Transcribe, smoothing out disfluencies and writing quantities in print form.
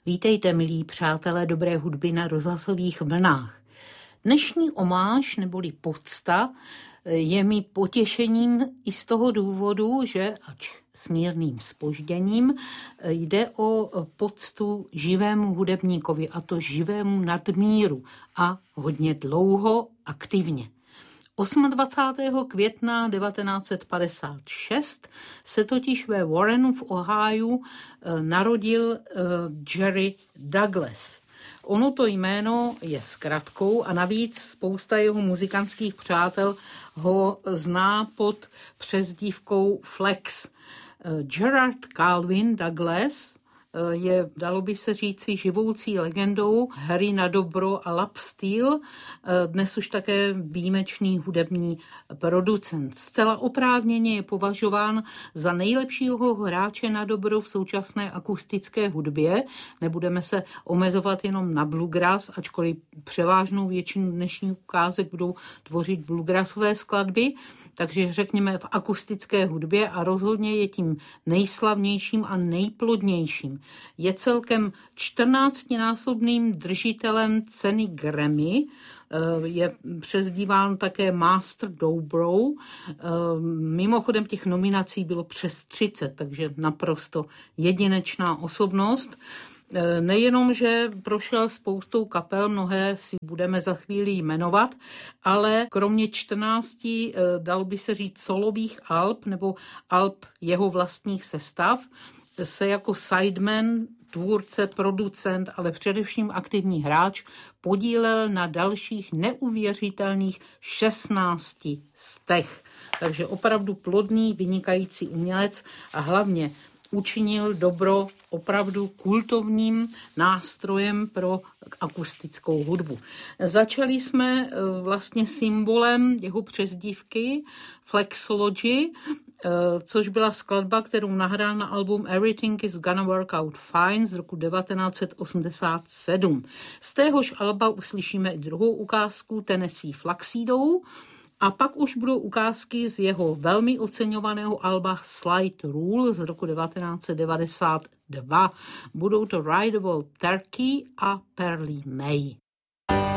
Vítejte, milí přátelé dobré hudby na rozhlasových vlnách. Dnešní omáž neboli pocta je mi potěšením i z toho důvodu, že ač s mírným zpožděním jde o poctu živému hudebníkovi, a to živému nadmíru a hodně dlouho aktivně. 28. května 1956 se totiž ve Warrenu v Ohiu narodil Jerry Douglas. Ono to jméno je zkratkou a navíc spousta jeho muzikantských přátel ho zná pod přezdívkou Flex. Gerard Calvin Douglas je, dalo by se říci, živoucí legendou hry na dobro a lap steel, dnes už také výjimečný hudební producent. Zcela oprávněně je považován za nejlepšího hráče na dobro v současné akustické hudbě. Nebudeme se omezovat jenom na bluegrass, ačkoliv převážnou většinu dnešních ukázek budou tvořit bluegrassové skladby, takže řekněme v akustické hudbě, a rozhodně je tím nejslavnějším a nejplodnějším. Je celkem 14násobným držitelem ceny Grammy, je přezdíván také Master Dobro. Mimochodem těch nominací bylo přes 30, takže naprosto jedinečná osobnost. Nejenom, že prošel spoustou kapel, mnohé si budeme za chvíli jmenovat, ale kromě 14, dalo by se říct, solových alb nebo alb jeho vlastních sestav, se jako sideman, tvůrce, producent, ale především aktivní hráč podílel na dalších neuvěřitelných 16 stech. Takže opravdu plodný, vynikající umělec a hlavně učinil dobro opravdu kultovním nástrojem pro akustickou hudbu. Začali jsme vlastně symbolem jeho přezdívky Flexology, což byla skladba, kterou nahrál na album Everything is Gonna Work Out Fine z roku 1987. Z téhož alba uslyšíme i druhou ukázku Tennessee Flaxseedou, a pak už budou ukázky z jeho velmi oceňovaného alba Slight Rule z roku 1992. Budou to Rideable Turkey a Pearly May.